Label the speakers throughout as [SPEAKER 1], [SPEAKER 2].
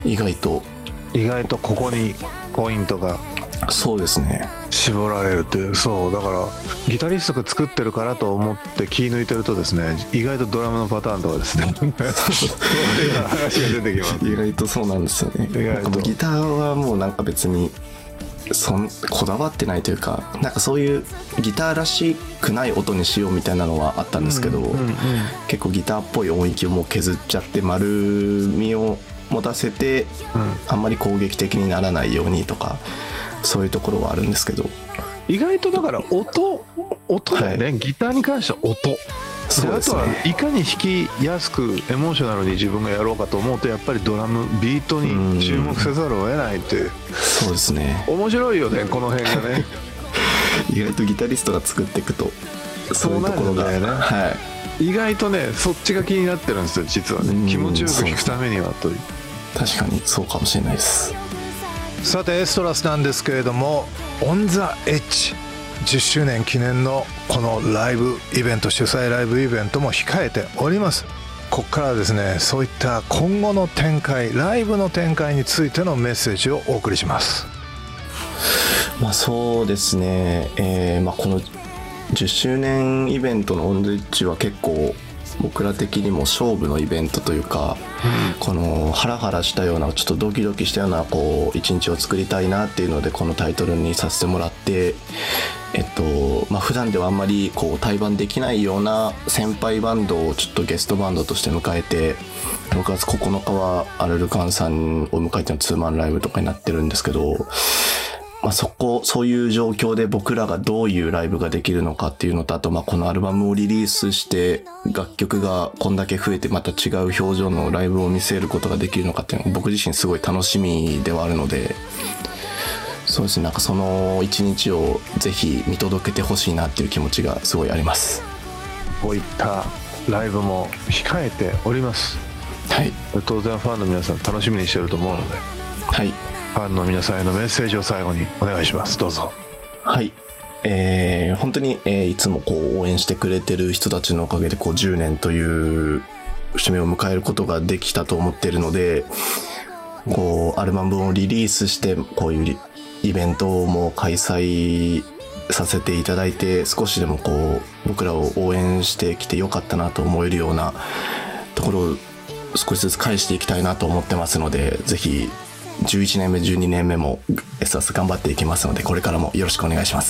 [SPEAKER 1] 意外と
[SPEAKER 2] ここにポイントが
[SPEAKER 1] そうですね、
[SPEAKER 2] 絞られるという。そうだからギタリストが作ってるからと思って気抜いてるとですね、意外とドラムのパターンとかですねそういう話が出てきます。
[SPEAKER 1] 意外とそうなんですよね。
[SPEAKER 2] 意外と
[SPEAKER 1] ギターはもうなんか別にこだわってないというか、なんかそういうギターらしくない音にしようみたいなのはあったんですけど、結構ギターっぽい音域をもう削っちゃって丸みを持たせて、あんまり攻撃的にならないようにとか、そういうところはあるんですけど、
[SPEAKER 2] 意外とだから音だよね、ギターに関しては音。
[SPEAKER 1] そうですね、
[SPEAKER 2] あとはいかに弾きやすくエモーショナルに自分がやろうかと思うと、やっぱりドラムビートに注目せざるを得ないという。
[SPEAKER 1] そうですね、
[SPEAKER 2] 面白いよねこの辺がね
[SPEAKER 1] 意外とギタリストが作っていくとそういうところが、
[SPEAKER 2] はい、意外とねそっちが気になってるんですよ実はね。気持ちよく弾くためにはという。
[SPEAKER 1] 確かにそうかもしれないです。
[SPEAKER 3] さてエストラスなんですけれども、オンザエッジ10周年記念のこのライブイベント、主催ライブイベントも控えております。ここからはですね、そういった今後の展開、ライブの展開についてのメッセージをお送りします。
[SPEAKER 1] そうですね、この10周年イベントのオンザエッジは結構僕ら的にも勝負のイベントというか、このハラハラしたようなちょっとドキドキしたようなこう一日を作りたいなっていうのでこのタイトルにさせてもらって、普段ではあんまりこう対バンできないような先輩バンドをちょっとゲストバンドとして迎えて、6月9日はアルルカンさんを迎えてのツーマンライブとかになってるんですけど、そういう状況で僕らがどういうライブができるのかっていうのと、あとこのアルバムをリリースして楽曲がこんだけ増えてまた違う表情のライブを見せることができるのかっていうのが僕自身すごい楽しみではあるので、そうですね、なんかその一日をぜひ見届けてほしいなっていう気持ちがすごいあります。
[SPEAKER 2] こういったライブも控えております。
[SPEAKER 1] はい、
[SPEAKER 2] 当然ファンの皆さん楽しみにしてると思うので、
[SPEAKER 1] はい、
[SPEAKER 2] ファンの皆さんへのメッセージを最後にお願いします。どうぞ。
[SPEAKER 1] はい、本当に、いつもこう応援してくれてる人たちのおかげでこう10年という節目を迎えることができたと思っているので、こうアルバムをリリースしてこういうイベントも開催させていただいて、少しでもこう僕らを応援してきてよかったなと思えるようなところを少しずつ返していきたいなと思ってますので、ぜひ11年目12年目もエストラス頑張っていきますので、これからもよろしくお願いします。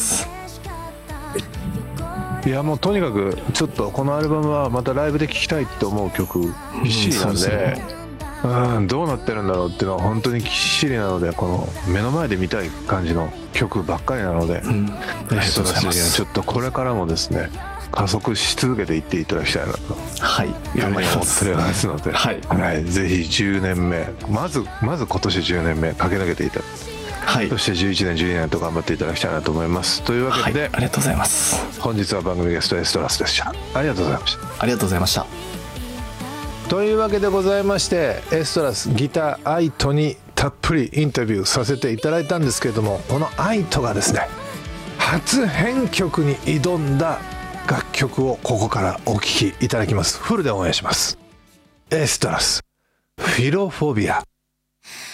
[SPEAKER 2] いやもうとにかくちょっとこのアルバムはまたライブで聴きたいって思う曲ぎっしりなんで、どうなってるんだろうっていうのは本当にぎっしりなので、この目の前で見たい感じの曲ばっかりなので、エストラスにはちょっとこれからもですね加速し続けていっていただきたいなというふうに思っておりますので、はい、ぜひ10年目まず今年10年目駆け抜けていただいて、はい、そして11年12年と頑張っていただきたいなと思います。というわけで、
[SPEAKER 1] ありがとうございます。
[SPEAKER 2] 本日は番組ゲストエストラスでした。ありがとうございました。
[SPEAKER 1] ありがとうございました。
[SPEAKER 3] というわけでございまして、エストラスギターアイトにたっぷりインタビューさせていただいたんですけれども、このアイトがですね初編曲に挑んだ楽曲をここからお聴きいただきます。フルで応援します。エストラスフィロフォビア。